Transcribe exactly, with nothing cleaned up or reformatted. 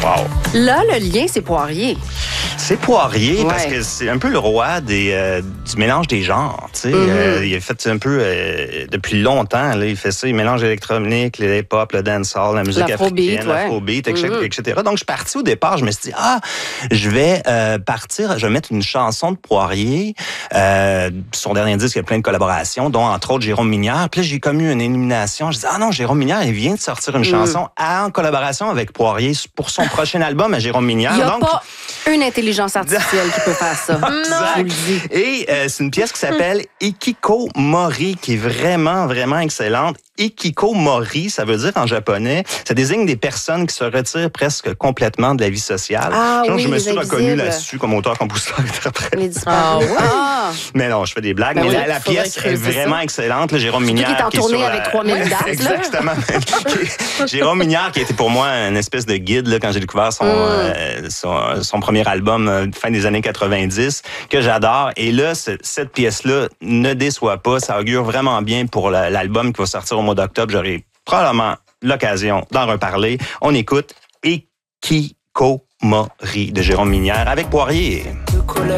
Wow. Là, le lien, c'est Poirier. C'est Poirier Ouais. parce que c'est un peu le roi des, euh, du mélange des genres. Tu sais. Mm-hmm. Euh, il a fait un peu, euh, depuis longtemps, là, il fait ça, il mélange l'électronique, le hip-hop, le dancehall, la musique L'afrobeat, africaine, ouais. l'afrobeat, et cetera, Mm-hmm. et cetera. Donc, je suis parti au départ, je me suis dit, ah, je vais euh, partir, je vais mettre une chanson de Poirier. Euh, son dernier disque, il y a plein de collaborations, dont entre autres Jérôme Minière. Puis là, j'ai comme eu une élimination. Je dis, ah non, Jérôme Minière, il vient de sortir une Mm. chanson en collaboration avec Poirier pour son prochain album à Jérôme Minière. Il n'y a Donc, pas une intelligence artificielle qui peut faire ça. Je vous le dis. et euh, c'est une pièce qui s'appelle Ikikomori, qui est vraiment, vraiment excellente. Ikikomori, ça veut dire en japonais, ça désigne des personnes qui se retirent presque complètement de la vie sociale. Ah Donc, oui, je me les suis reconnu invisibles. là-dessus comme auteur, compositeur, interprète. Les disparus. Ah ouais? Ah! Mais non, je fais des blagues. Ben mais oui, la, la faudrait pièce est creuser vraiment ça. excellente. Là, Jérôme Surtout Minière qu'il est en qui est tournée sur avec la... trois mille Ouais, dates, là. exactement. Jérôme Minière qui a été pour moi une espèce de guide là, quand j'ai découvert son, Mm. euh, son, son premier album euh, fin des années quatre-vingt-dix, que j'adore. Et là, ce- cette pièce-là ne déçoit pas. Ça augure vraiment bien pour la- l'album qui va sortir au mois d'octobre. J'aurai probablement l'occasion d'en reparler. On écoute Ikikomori de Jérôme Minière avec Poirier.